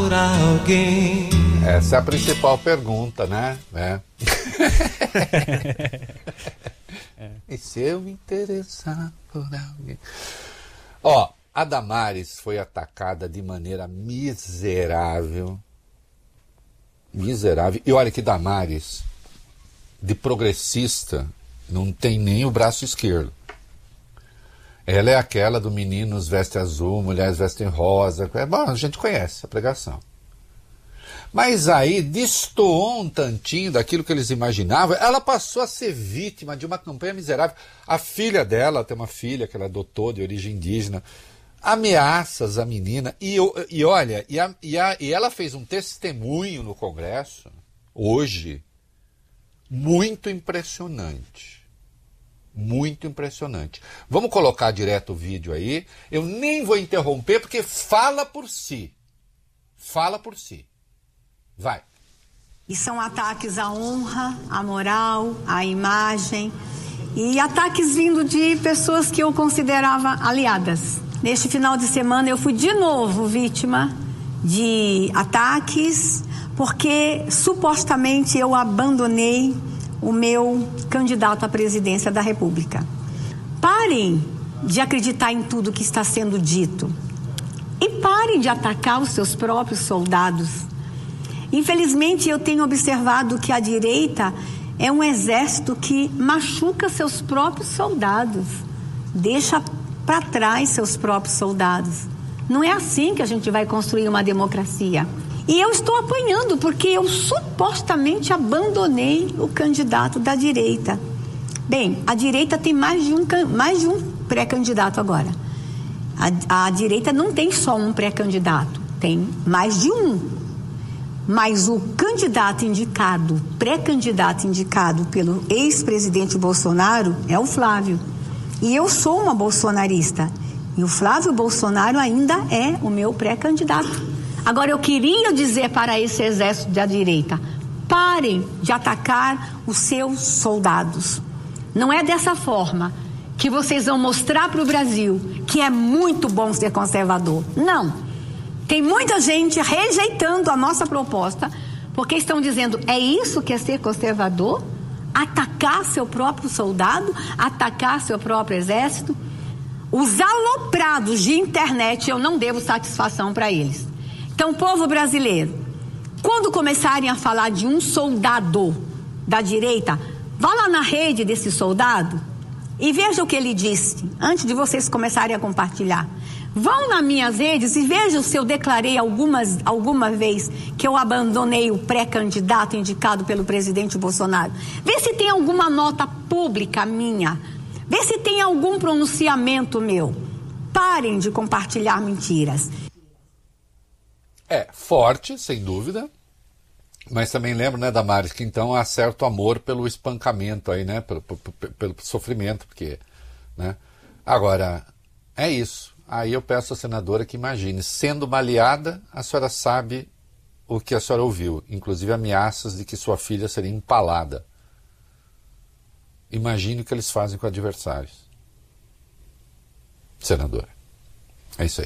Alguém. Essa é a principal pergunta, né? E se eu me interessar por alguém? Ó, a Damares foi atacada de maneira miserável. Miserável. E olha que Damares, de progressista, não tem nem o braço esquerdo. Ela é aquela do meninos vestem azul, mulheres vestem rosa. Bom, a gente conhece a pregação. Mas aí destoou um tantinho daquilo que eles imaginavam. Ela passou a ser vítima de uma campanha miserável. A filha dela, tem uma filha que ela adotou de origem indígena, ameaças à menina. E olha, e ela fez um testemunho no Congresso, hoje, muito impressionante. Muito impressionante. Vamos colocar direto o vídeo aí. Eu nem vou interromper, porque fala por si. Fala por si. Vai. E são ataques à honra, à moral, à imagem. E ataques vindo de pessoas que eu considerava aliadas. Neste final de semana eu fui de novo vítima de ataques, porque supostamente eu abandonei o meu candidato à presidência da República. Parem de acreditar em tudo que está sendo dito e parem de atacar os seus próprios soldados. Infelizmente, eu tenho observado que a direita é um exército que machuca seus próprios soldados, deixa para trás seus próprios soldados. Não é assim que a gente vai construir uma democracia. E eu estou apanhando porque eu supostamente abandonei o candidato da direita. Bem, a direita tem mais de um pré-candidato agora. A direita não tem só um pré-candidato, tem mais de um. Mas o candidato indicado, pré-candidato indicado pelo ex-presidente Bolsonaro é o Flávio. E eu sou uma bolsonarista. E o Flávio Bolsonaro ainda é o meu pré-candidato. Agora, eu queria dizer para esse exército da direita: parem de atacar os seus soldados. Não é dessa forma que vocês vão mostrar para o Brasil que é muito bom ser conservador. Não. Tem muita gente rejeitando a nossa proposta porque estão dizendo: é isso que é ser conservador? Atacar seu próprio soldado? Atacar seu próprio exército? Os aloprados de internet, eu não devo satisfação para eles. Então, povo brasileiro, quando começarem a falar de um soldado da direita, vá lá na rede desse soldado e veja o que ele disse, antes de vocês começarem a compartilhar. Vão nas minhas redes e vejam se eu declarei alguma vez que eu abandonei o pré-candidato indicado pelo presidente Bolsonaro. Vê se tem alguma nota pública minha. Vê se tem algum pronunciamento meu. Parem de compartilhar mentiras. É forte, sem dúvida, mas também lembro, né, Damares, que então há certo amor pelo espancamento aí, né, pelo sofrimento, porque, né, agora, é isso. Aí eu peço à senadora que imagine, sendo uma aliada, a senhora sabe o que a senhora ouviu, inclusive ameaças de que sua filha seria empalada. Imagine o que eles fazem com adversários. Senadora, é isso aí.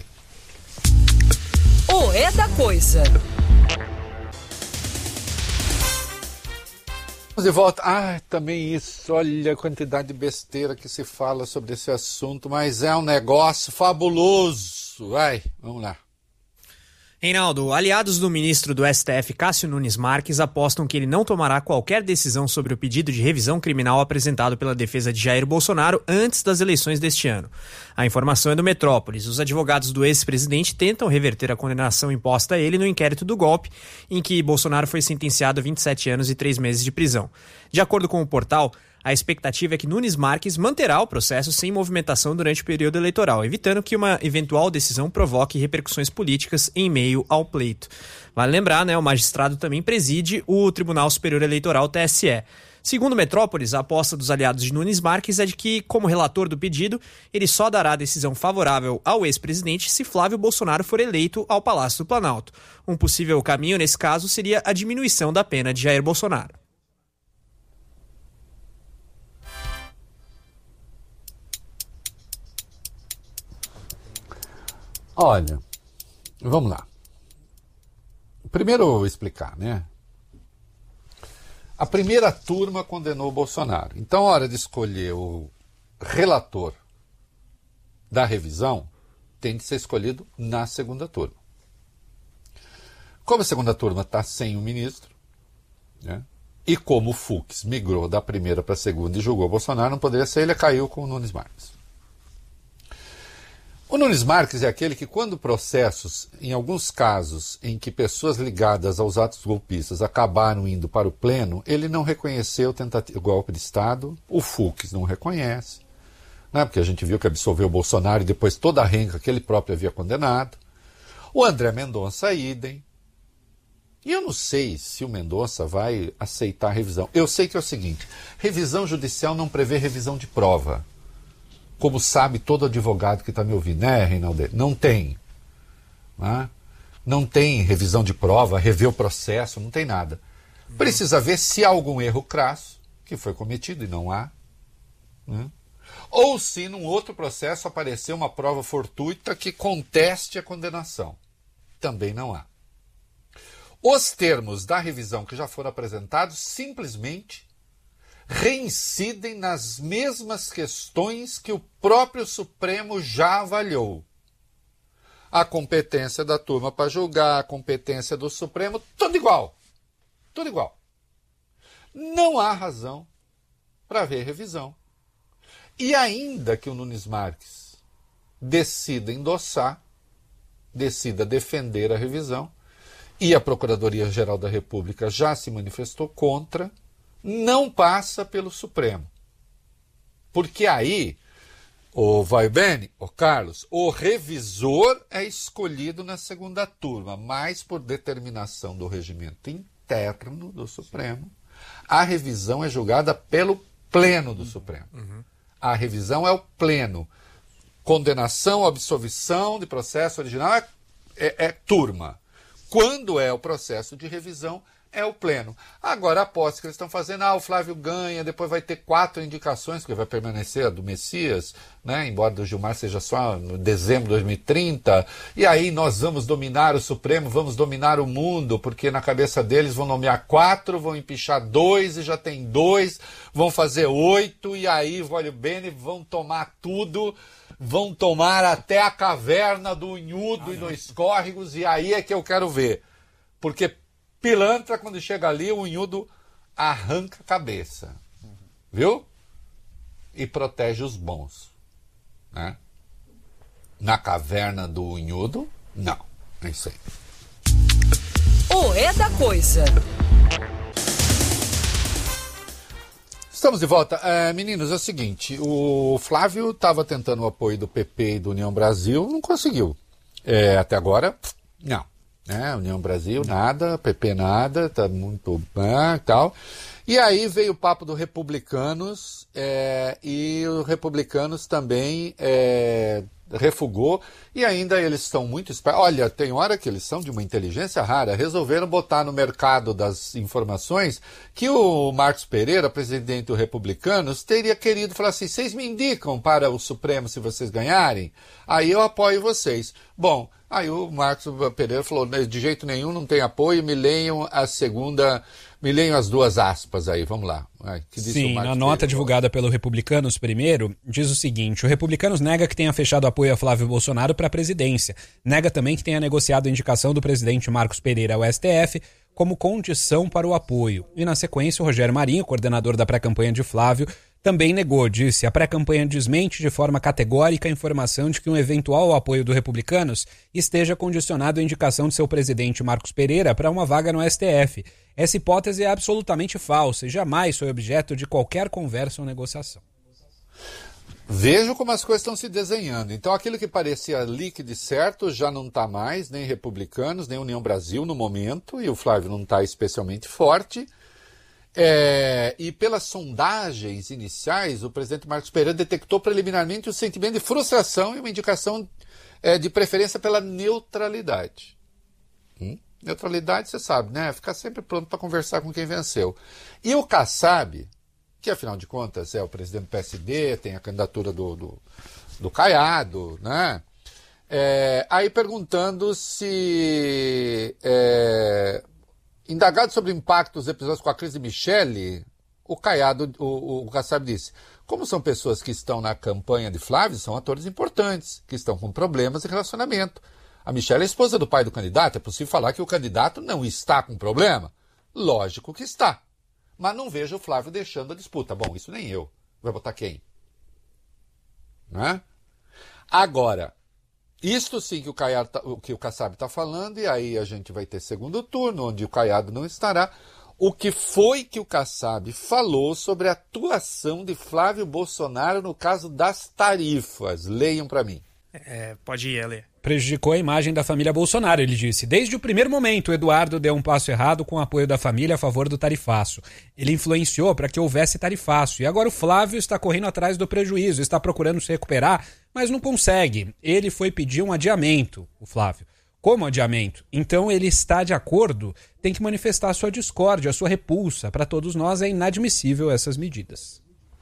O É da Coisa. Vamos de volta. Também isso. Olha a quantidade de besteira que se fala sobre esse assunto, mas é um negócio fabuloso. Vamos lá. Reinaldo, aliados do ministro do STF, Cássio Nunes Marques, apostam que ele não tomará qualquer decisão sobre o pedido de revisão criminal apresentado pela defesa de Jair Bolsonaro antes das eleições deste ano. A informação é do Metrópolis. Os advogados do ex-presidente tentam reverter a condenação imposta a ele no inquérito do golpe, em que Bolsonaro foi sentenciado a 27 anos e 3 meses de prisão. De acordo com o portal, a expectativa é que Nunes Marques manterá o processo sem movimentação durante o período eleitoral, evitando que uma eventual decisão provoque repercussões políticas em meio ao pleito. Vale lembrar, o magistrado também preside o Tribunal Superior Eleitoral, TSE. Segundo Metrópolis, a aposta dos aliados de Nunes Marques é de que, como relator do pedido, ele só dará decisão favorável ao ex-presidente se Flávio Bolsonaro for eleito ao Palácio do Planalto. Um possível caminho, nesse caso, seria a diminuição da pena de Jair Bolsonaro. Olha, vamos lá. Primeiro eu vou explicar, né? A primeira turma condenou o Bolsonaro. Então, a hora de escolher o relator da revisão, tem que ser escolhido na segunda turma. Como a segunda turma está sem o ministro, né? E como o Fux migrou da primeira para a segunda e julgou o Bolsonaro, não poderia ser, ele caiu com o Nunes Marques. O Nunes Marques é aquele que, quando processos, em alguns casos em que pessoas ligadas aos atos golpistas acabaram indo para o pleno, ele não reconheceu o golpe de Estado, o Fux não reconhece, né, porque a gente viu que absolveu o Bolsonaro e depois toda a renca que ele próprio havia condenado. O André Mendonça, idem. E eu não sei se o Mendonça vai aceitar a revisão. Eu sei que é o seguinte, revisão judicial não prevê revisão de prova. Como sabe todo advogado que está me ouvindo, né, Reinaldo? Não tem. Né? Não tem revisão de prova, rever o processo, não tem nada. Precisa ver se há algum erro crasso que foi cometido e não há. Né? Ou se num outro processo apareceu uma prova fortuita que conteste a condenação. Também não há. Os termos da revisão que já foram apresentados simplesmente reincidem nas mesmas questões que o próprio Supremo já avaliou. A competência da turma para julgar, a competência do Supremo, tudo igual. Tudo igual. Não há razão para haver revisão. E ainda que o Nunes Marques decida endossar, decida defender a revisão, e a Procuradoria-Geral da República já se manifestou contra, não passa pelo Supremo. Porque aí, o vai bene, o Carlos, o revisor é escolhido na segunda turma, mas por determinação do regimento interno do Supremo, a revisão é julgada pelo pleno do Supremo. A revisão é o pleno. Condenação, absolvição de processo original é turma. Quando é o processo de revisão, é o pleno. Agora, a aposta que eles estão fazendo, o Flávio ganha, depois vai ter 4 indicações, porque vai permanecer a do Messias, né? Embora do Gilmar seja só em dezembro de 2030, e aí nós vamos dominar o Supremo, vamos dominar o mundo, porque na cabeça deles vão nomear 4, vão empichar 2, e já tem 2, vão fazer 8, e aí, olha bem, vão tomar tudo, vão tomar até a caverna do Unhudo e dos córregos, e aí é que eu quero ver. Porque pilantra, quando chega ali, o Unhudo arranca a cabeça. Viu? E protege os bons. Né? Na caverna do Unhudo, não. É isso aí. O É da Coisa. Estamos de volta. Meninos, é o seguinte, o Flávio estava tentando o apoio do PP e do União Brasil, não conseguiu. Até agora, não. União Brasil, nada, PP nada, tá muito bem e tal. E aí veio o papo do Republicanos, e os Republicanos também refugou, e ainda eles estão muito espertos. Olha, tem hora que eles são de uma inteligência rara, resolveram botar no mercado das informações que o Marcos Pereira, presidente do Republicanos, teria querido falar assim, vocês me indicam para o Supremo se vocês ganharem, aí eu apoio vocês. Bom, aí o Marcos Pereira falou, de jeito nenhum, não tem apoio, me leiam as 2 aspas aí, vamos lá. Sim, na nota divulgada pelo Republicanos primeiro, diz o seguinte, o Republicanos nega que tenha fechado apoio a Flávio Bolsonaro para a presidência, nega também que tenha negociado a indicação do presidente Marcos Pereira ao STF como condição para o apoio. E na sequência, o Rogério Marinho, coordenador da pré-campanha de Flávio, também negou, disse, a pré-campanha desmente de forma categórica a informação de que um eventual apoio do Republicanos esteja condicionado à indicação de seu presidente Marcos Pereira para uma vaga no STF. Essa hipótese é absolutamente falsa e jamais foi objeto de qualquer conversa ou negociação. Vejo como as coisas estão se desenhando. Então aquilo que parecia líquido e certo já não está mais, nem Republicanos, nem União Brasil no momento, e o Flávio não está especialmente forte. E pelas sondagens iniciais, o presidente Marcos Pereira detectou preliminarmente o sentimento de frustração e uma indicação de preferência pela neutralidade. Neutralidade, você sabe, né? Ficar sempre pronto para conversar com quem venceu. E o Kassab, que afinal de contas é o presidente do PSD, tem a candidatura do Caiado, né? Aí perguntando se, indagado sobre o impacto dos episódios com a crise de Michele, o Caiado, o Kassab disse, como são pessoas que estão na campanha de Flávio, são atores importantes, que estão com problemas de relacionamento. A Michele é a esposa do pai do candidato, é possível falar que o candidato não está com problema? Lógico que está. Mas não vejo o Flávio deixando a disputa. Bom, isso nem eu. Vai botar quem? Não é? Agora, isto sim que o Kassab está falando, e aí a gente vai ter segundo turno, onde o Caiado não estará. O que foi que o Kassab falou sobre a atuação de Flávio Bolsonaro no caso das tarifas? Leiam para mim. Pode ir, Ele. Prejudicou a imagem da família Bolsonaro, ele disse. Desde o primeiro momento, o Eduardo deu um passo errado com o apoio da família a favor do tarifaço. Ele influenciou para que houvesse tarifaço. E agora o Flávio está correndo atrás do prejuízo, está procurando se recuperar, mas não consegue. Ele foi pedir um adiamento, o Flávio. Como adiamento? Então ele está de acordo, tem que manifestar a sua discórdia, a sua repulsa. Para todos nós é inadmissível essas medidas.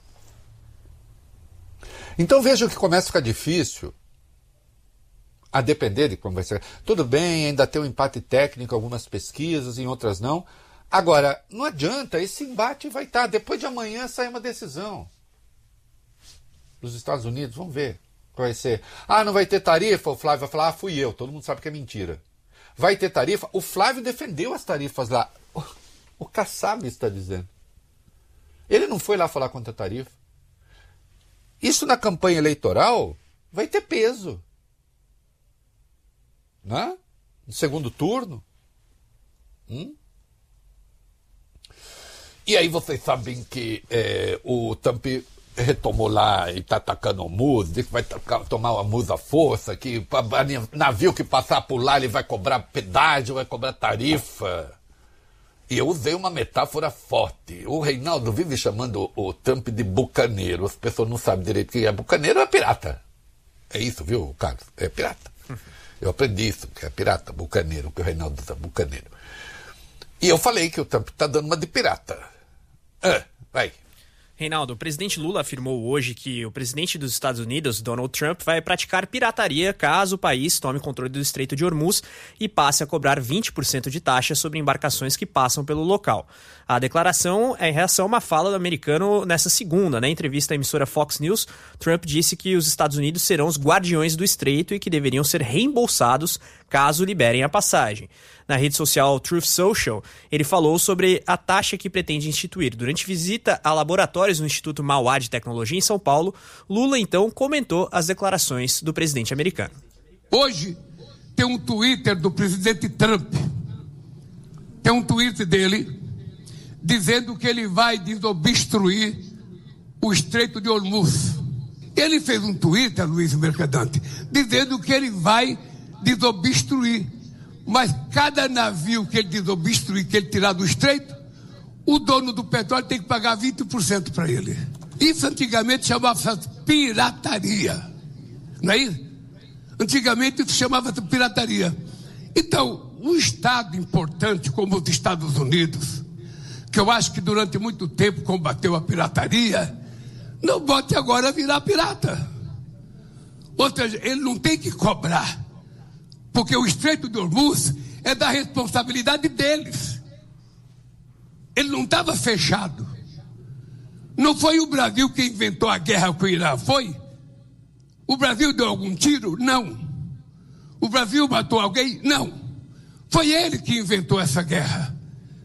Então veja que começa a ficar difícil, a depender de como vai ser. Tudo bem, ainda tem um empate técnico em algumas pesquisas, em outras não. Agora, não adianta, esse embate vai estar. Depois de amanhã sai uma decisão. Dos Estados Unidos, vamos ver. Vai ser, não vai ter tarifa, o Flávio vai falar, fui eu, todo mundo sabe que é mentira. Vai ter tarifa, o Flávio defendeu as tarifas lá. O Kassab está dizendo. Ele não foi lá falar contra a tarifa. Isso na campanha eleitoral vai ter peso. Né? No segundo turno. E aí vocês sabem que o Trump retomou lá e está atacando o MUS, diz que vai tomar o MUS à força, que navio que passar por lá ele vai cobrar pedágio, vai cobrar tarifa. E eu usei uma metáfora forte. O Reinaldo vive chamando o Trump de bucaneiro. As pessoas não sabem direito o que é bucaneiro, é pirata. É isso, viu, Carlos? É pirata. Eu aprendi isso, que é pirata, bucaneiro, que o Reinaldo usa bucaneiro. E eu falei que o Trump está dando uma de pirata. Vai. Reinaldo, o presidente Lula afirmou hoje que o presidente dos Estados Unidos, Donald Trump, vai praticar pirataria caso o país tome controle do Estreito de Hormuz e passe a cobrar 20% de taxa sobre embarcações que passam pelo local. A declaração é em reação a uma fala do americano nessa segunda. Na entrevista à emissora Fox News, Trump disse que os Estados Unidos serão os guardiões do Estreito e que deveriam ser reembolsados caso liberem a passagem. Na rede social Truth Social, ele falou sobre a taxa que pretende instituir. Durante visita a laboratórios no Instituto Mauá de Tecnologia em São Paulo, Lula então comentou as declarações do presidente americano. Hoje tem um Twitter do presidente Trump. Tem um tweet dele dizendo que ele vai desobstruir o Estreito de Hormuz. Ele fez um Twitter, Luiz Mercadante, dizendo que ele vai desobstruir. Mas cada navio que ele desobstruir, que ele tirar do estreito, o dono do petróleo tem que pagar 20% para ele. Isso antigamente chamava-se pirataria. Não é isso? Antigamente isso chamava-se pirataria. Então, um Estado importante como os Estados Unidos, que eu acho que durante muito tempo combateu a pirataria, não bote agora a virar pirata. Ou seja, ele não tem que cobrar. Porque o Estreito de Hormuz é da responsabilidade deles. Ele não estava fechado. Não foi o Brasil que inventou a guerra com o Irã, foi? O Brasil deu algum tiro? Não. O Brasil matou alguém? Não. Foi ele que inventou essa guerra.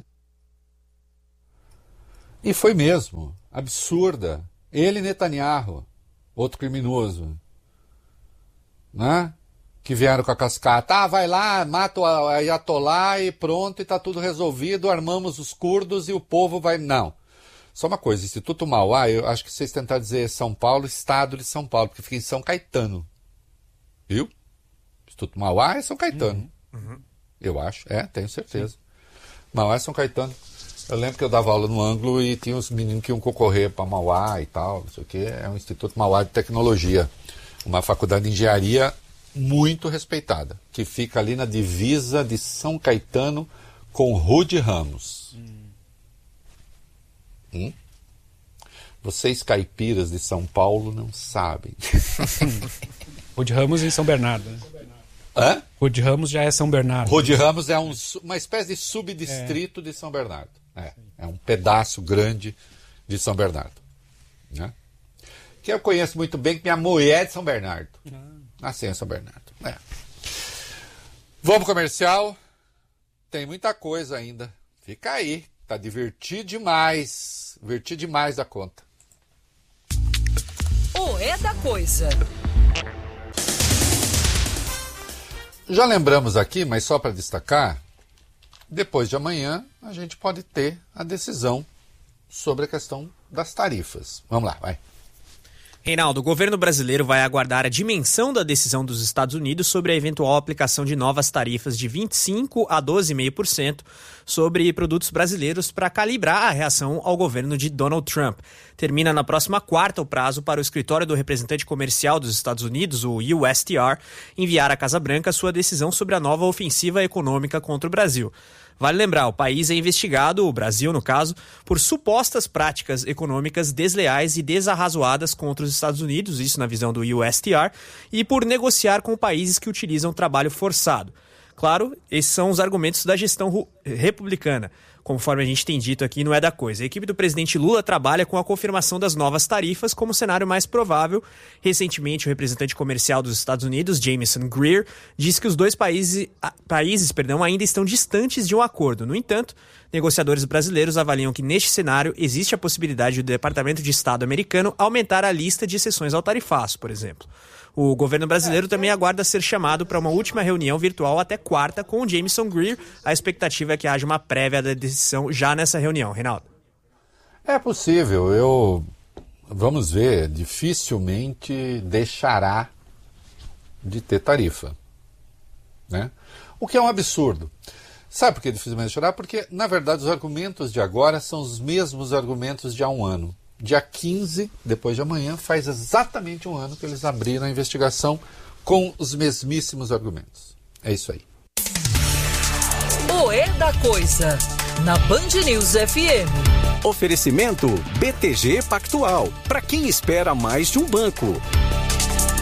E foi mesmo. Absurda. Ele e Netanyahu, outro criminoso. Né? Que vieram com a cascata, vai lá, mata o Ayatollah e pronto, e está tudo resolvido, armamos os curdos e o povo vai... Não. Só uma coisa, Instituto Mauá, eu acho que vocês tentaram dizer São Paulo, Estado de São Paulo, porque fica em São Caetano. Viu? Instituto Mauá é São Caetano. Eu acho, tenho certeza. Sim. Mauá é São Caetano. Eu lembro que eu dava aula no Ângulo e tinha uns meninos que iam concorrer para Mauá e tal, não sei o quê. É um Instituto Mauá de Tecnologia. Uma faculdade de engenharia muito respeitada, que fica ali na divisa de São Caetano com Rude Ramos. Vocês caipiras de São Paulo não sabem. Rude Ramos em São Bernardo, né? Hã? Rude Ramos já é São Bernardo. Rude Ramos é uma espécie de subdistrito de São Bernardo. É um pedaço grande de São Bernardo. Né? Que eu conheço muito bem, que minha mulher é de São Bernardo. Nasceu em São Bernardo. Vamos pro comercial. Tem muita coisa ainda. Fica aí. Tá divertido demais. Divertido demais da conta. O É da Coisa. Já lembramos aqui, mas só para destacar, depois de amanhã a gente pode ter a decisão sobre a questão das tarifas. Vamos lá, vai. Reinaldo, o governo brasileiro vai aguardar a dimensão da decisão dos Estados Unidos sobre a eventual aplicação de novas tarifas de 25% a 12,5% sobre produtos brasileiros para calibrar a reação ao governo de Donald Trump. Termina na próxima quarta o prazo para o escritório do representante comercial dos Estados Unidos, o USTR, enviar à Casa Branca sua decisão sobre a nova ofensiva econômica contra o Brasil. Vale lembrar, o país é investigado, o Brasil no caso, por supostas práticas econômicas desleais e desarrazoadas contra os Estados Unidos, isso na visão do USTR, e por negociar com países que utilizam trabalho forçado. Claro, esses são os argumentos da gestão republicana, conforme a gente tem dito aqui no É da Coisa. A equipe do presidente Lula trabalha com a confirmação das novas tarifas como cenário mais provável. Recentemente, o representante comercial dos Estados Unidos, Jamieson Greer, disse que os dois países ainda estão distantes de um acordo. No entanto, negociadores brasileiros avaliam que neste cenário existe a possibilidade do Departamento de Estado americano aumentar a lista de exceções ao tarifaço, por exemplo. O governo brasileiro também aguarda ser chamado para uma última reunião virtual até quarta com o Jamieson Greer. A expectativa é que haja uma prévia da decisão já nessa reunião. Reinaldo. É possível. Vamos ver, dificilmente deixará de ter tarifa. Né? O que é um absurdo. Sabe por que dificilmente deixará? Porque, na verdade, os argumentos de agora são os mesmos argumentos de há um ano. Dia 15, depois de amanhã, faz exatamente um ano que eles abriram a investigação com os mesmíssimos argumentos. É isso aí. O É da Coisa, na Band News FM. Oferecimento BTG Pactual. Para quem espera mais de um banco.